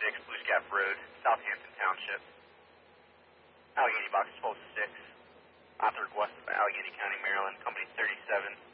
Blues Gap Road, Southampton Township. Allegheny Box 12-6. Author west of Allegheny County, Maryland. Company 37.